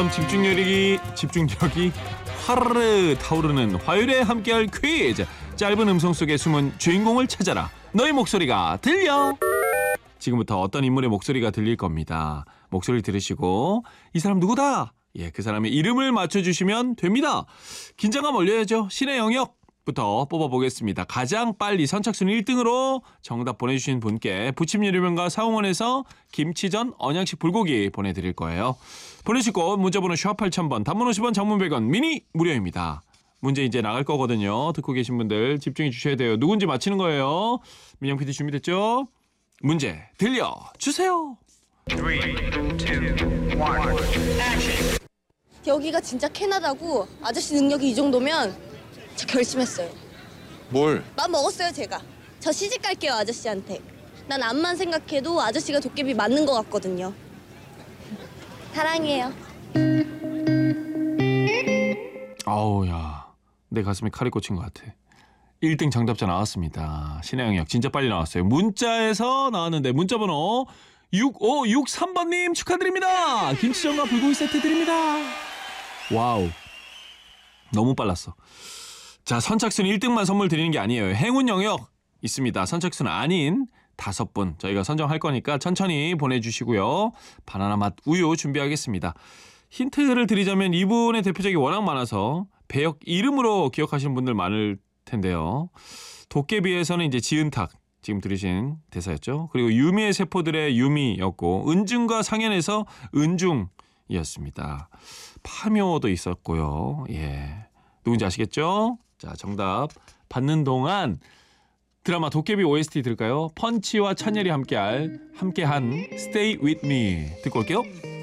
집중력이 화르르 타오르는 화요일에 함께할 퀴즈. 짧은 음성 속에 숨은 주인공을 찾아라. 너의 목소리가 들려. 지금부터 어떤 인물의 목소리가 들릴 겁니다. 목소리를 들으시고 이 사람 누구다? 예, 그 사람의 이름을 맞춰주시면 됩니다. 긴장감 올려야죠. 신의 영역부터 뽑아보겠습니다. 가장 빨리 선착순 1등으로 정답 보내주신 분께 부침유리면과 사홍원에서 김치전 언양식 불고기 보내드릴 거예요. 보내실 곳 문자번호 샵 8000번, 단문 50원, 장문 100원, 미니 무료입니다. 문제 이제 나갈 거거든요. 듣고 계신 분들 집중해 주셔야 돼요. 누군지 맞히는 거예요. 민영 PD 준비됐죠? 문제 들려주세요. 3, 2, 1, 액션! 여기가 진짜 캐나다고 아저씨 능력이 이 정도면 저 결심했어요. 뭘? 맘 먹었어요 제가. 저 시집 갈게요 아저씨한테. 난 암만 생각해도 아저씨가 도깨비 맞는 것 같거든요. 사랑해요. 아우야, 내 가슴에 칼이 꽂힌 것 같아. 1등 정답자 나왔습니다. 신의 영역 진짜 빨리 나왔어요. 문자에서 나왔는데 문자번호 6563번님 축하드립니다. 김치전과 불고기 세트 드립니다. 와우, 너무 빨랐어. 자, 선착순 1등만 선물 드리는 게 아니에요. 행운 영역 있습니다. 선착순 아닌 5분 저희가 선정할 거니까 천천히 보내주시고요. 바나나 맛 우유 준비하겠습니다. 힌트를 드리자면 이분의 대표작이 워낙 많아서 배역 이름으로 기억하시는 분들 많을 텐데요. 도깨비에서는 이제 지은탁 지금 들으신 대사였죠. 그리고 유미의 세포들의 유미였고 은중과 상현에서 은중이었습니다. 파묘도 있었고요. 예, 누군지 아시겠죠? 자, 정답 받는 동안 드라마 도깨비 OST 들을까요? 펀치와 찬열이 함께한 Stay With Me 듣고 올게요.